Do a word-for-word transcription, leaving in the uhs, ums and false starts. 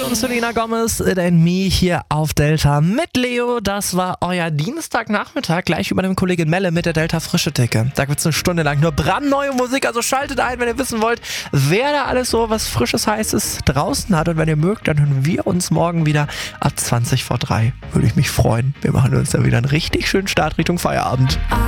und Selena Gomez, It Ain't Me hier auf Delta mit Leo. Das war euer Dienstagnachmittag, gleich über dem Kollegen Melle mit der Delta Frische Theke. Da gibt es eine Stunde lang nur brandneue Musik, also schaltet ein, wenn ihr wissen wollt, wer da alles so was Frisches, Heißes draußen hat. Und wenn ihr mögt, dann hören wir uns morgen wieder ab zwanzig vor drei. Würde ich mich freuen. Wir machen uns da wieder einen richtig schönen Start Richtung Feierabend.